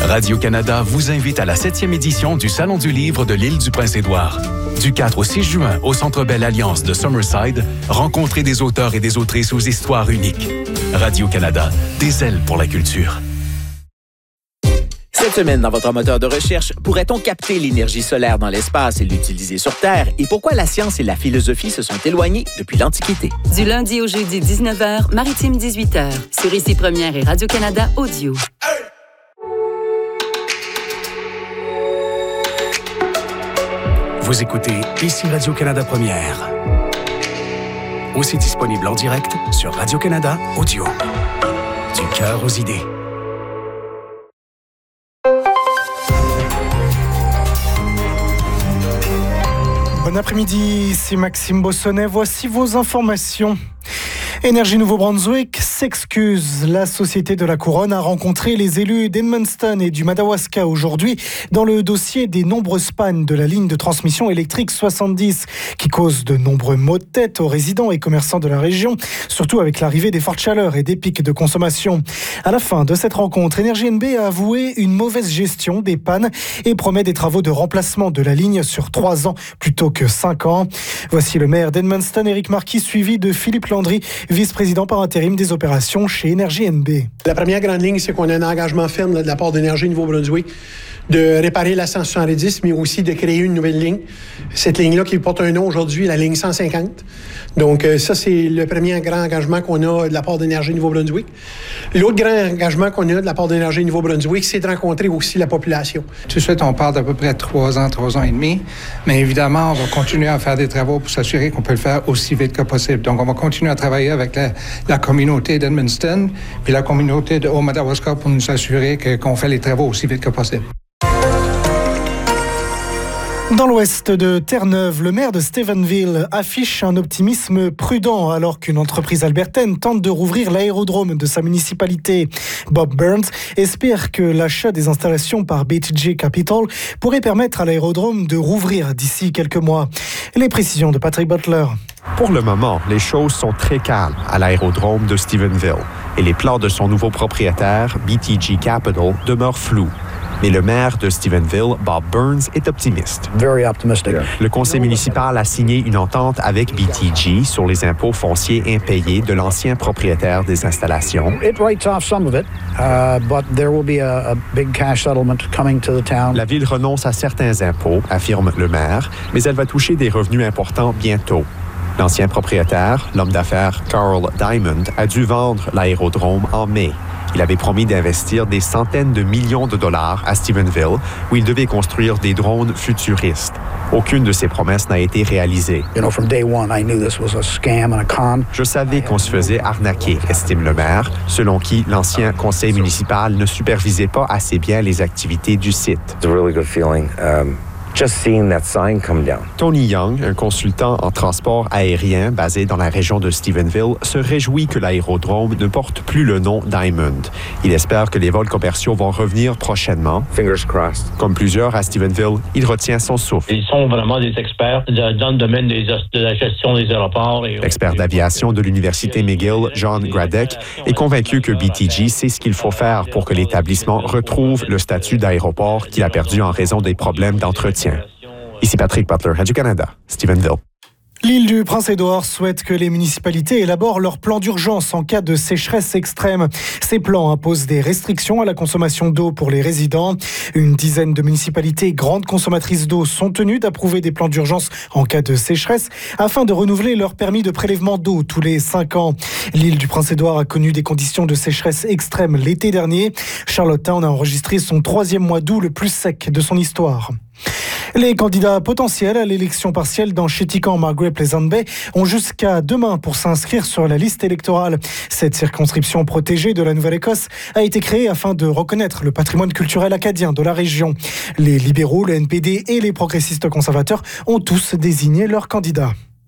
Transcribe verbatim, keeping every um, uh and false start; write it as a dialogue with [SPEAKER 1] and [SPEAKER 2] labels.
[SPEAKER 1] Radio-Canada vous invite à la septième édition du Salon du livre de l'île du Prince-Édouard. Du quatre au six juin, au Centre Bell Alliance de Summerside, rencontrez des auteurs et des autrices aux histoires uniques. Radio-Canada, des ailes pour la culture.
[SPEAKER 2] Cette semaine, dans votre moteur de recherche, pourrait-on capter l'énergie solaire dans l'espace et l'utiliser sur Terre? Et pourquoi la science et la philosophie se sont éloignées depuis l'Antiquité?
[SPEAKER 3] Du lundi au jeudi, dix-neuf heures, Maritime dix-huit heures, sur Ici Première et Radio-Canada Audio.
[SPEAKER 4] Vous écoutez Ici Radio-Canada Première. Aussi disponible en direct sur Radio-Canada Audio. Du cœur aux idées.
[SPEAKER 5] Bon après-midi, c'est Maxime Bossonnet. Voici vos informations. Énergie Nouveau-Brunswick s'excuse. La Société de la Couronne a rencontré les élus d'Edmundston et du Madawaska aujourd'hui dans le dossier des nombreuses pannes de la ligne de transmission électrique soixante-dix qui causent de nombreux maux de tête aux résidents et commerçants de la région, surtout avec l'arrivée des fortes chaleurs et des pics de consommation. À la fin de cette rencontre, Énergie N B a avoué une mauvaise gestion des pannes et promet des travaux de remplacement de la ligne sur trois ans plutôt que cinq ans. Voici le maire d'Edmundston, Éric Marquis, suivi de Philippe Landry, vice-président par intérim des opérations chez Énergie N B.
[SPEAKER 6] La première grande ligne, c'est qu'on a un engagement ferme là, de la part d'Énergie Nouveau-Brunswick de réparer la cent soixante-dix, mais aussi de créer une nouvelle ligne. Cette ligne-là qui porte un nom aujourd'hui, la ligne cent cinquante. Donc euh, ça, c'est le premier grand engagement qu'on a de la part d'Énergie Nouveau-Brunswick. L'autre grand engagement qu'on a de la part d'Énergie Nouveau-Brunswick, c'est de rencontrer aussi la population.
[SPEAKER 7] Tout de suite, on parle d'à peu près trois ans, trois ans et demi. Mais évidemment, on va continuer à faire des travaux pour s'assurer qu'on peut le faire aussi vite que possible. Donc, on va continuer à travailler avec la, la communauté d'Edmundston puis la communauté de Haut-Madawaska pour nous assurer que, qu'on fait les travaux aussi vite que possible.
[SPEAKER 5] Dans l'ouest de Terre-Neuve, le maire de Stephenville affiche un optimisme prudent alors qu'une entreprise albertaine tente de rouvrir l'aérodrome de sa municipalité. Bob Burns espère que l'achat des installations par B T G Capital pourrait permettre à l'aérodrome de rouvrir d'ici quelques mois. Les précisions de Patrick Butler.
[SPEAKER 8] Pour le moment, les choses sont très calmes à l'aérodrome de Stephenville et les plans de son nouveau propriétaire, B T G Capital, demeurent flous. Mais le maire de Stephenville, Bob Burns, est optimiste.
[SPEAKER 9] Very optimistic.
[SPEAKER 8] Le conseil municipal a signé une entente avec B T G sur les impôts fonciers impayés de l'ancien propriétaire des installations.
[SPEAKER 9] It writes off some of it, uh, but there will be a, a big cash settlement coming to the town.
[SPEAKER 8] La ville renonce à certains impôts, affirme le maire, mais elle va toucher des revenus importants bientôt. L'ancien propriétaire, l'homme d'affaires Carl Diamond, a dû vendre l'aérodrome en mai. Il avait promis d'investir des centaines de millions de dollars à Stephenville, où il devait construire des drones futuristes. Aucune de ces promesses n'a été réalisée.
[SPEAKER 9] You know, from day one, I knew this was a scam and a con.
[SPEAKER 8] Je savais qu'on se faisait arnaquer, estime le maire, selon qui l'ancien conseil municipal ne supervisait pas assez bien les activités du site.
[SPEAKER 10] It's a really good feeling. Um... Just seeing that sign come down.
[SPEAKER 8] Tony Young, un consultant en transport aérien basé dans la région de Stephenville, se réjouit que l'aérodrome ne porte plus le nom Diamond. Il espère que les vols commerciaux vont revenir prochainement.
[SPEAKER 10] Fingers crossed.
[SPEAKER 8] Comme plusieurs à Stephenville, il retient son souffle.
[SPEAKER 11] Ils sont vraiment des experts dans le domaine des, de la gestion des aéroports. Et
[SPEAKER 8] L'expert d'aviation de l'Université McGill, John Gradek, est convaincu que B T G sait ce qu'il faut faire pour que l'établissement retrouve le statut d'aéroport qu'il a perdu en raison des problèmes d'entretien. Ici Patrick Butler, Radio-Canada, Stephenville.
[SPEAKER 5] L'île du Prince-Édouard souhaite que les municipalités élaborent leur plan d'urgence en cas de sécheresse extrême. Ces plans imposent des restrictions à la consommation d'eau pour les résidents. Une dizaine de municipalités grandes consommatrices d'eau sont tenues d'approuver des plans d'urgence en cas de sécheresse afin de renouveler leur permis de prélèvement d'eau tous les cinq ans. L'île du Prince-Édouard a connu des conditions de sécheresse extrême l'été dernier. Charlottetown a enregistré son troisième mois d'août le plus sec de son histoire. Les candidats potentiels à l'élection partielle dans Chéticamp, Margaret Pleasant Bay ont jusqu'à demain pour s'inscrire sur la liste électorale. Cette circonscription protégée de la Nouvelle-Écosse a été créée afin de reconnaître le patrimoine culturel acadien de la région. Les libéraux, le N P D et les progressistes conservateurs ont tous désigné leurs candidats.